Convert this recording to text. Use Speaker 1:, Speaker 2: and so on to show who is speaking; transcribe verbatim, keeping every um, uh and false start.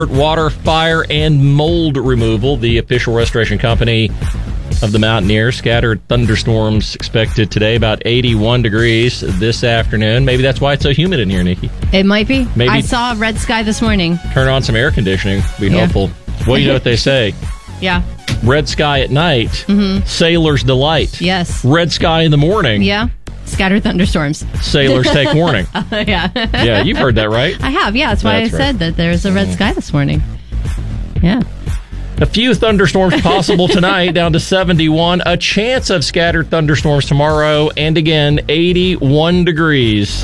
Speaker 1: Water, fire, and mold removal. The official restoration company of the Mountaineers. Scattered thunderstorms expected today, about eighty-one degrees this afternoon. Maybe that's why it's so humid in here, Nikki.
Speaker 2: It might be.
Speaker 1: Maybe
Speaker 2: I saw red sky this morning.
Speaker 1: Turn on some air conditioning. Be
Speaker 2: Yeah.
Speaker 1: helpful. Well, you know what they say.
Speaker 2: Yeah.
Speaker 1: Red sky at night,
Speaker 2: Mm-hmm.
Speaker 1: sailor's delight.
Speaker 2: Yes.
Speaker 1: Red sky in the morning,
Speaker 2: Yeah. Scattered thunderstorms.
Speaker 1: sailors take warning.
Speaker 2: Uh, yeah.
Speaker 1: Yeah, you've heard that, right?
Speaker 2: I have. Yeah, that's why
Speaker 1: That's
Speaker 2: I
Speaker 1: right.
Speaker 2: said that there's a red sky this morning. Yeah.
Speaker 1: A few thunderstorms possible tonight, down to seventy-one. A chance of scattered thunderstorms tomorrow, and again, eighty-one degrees.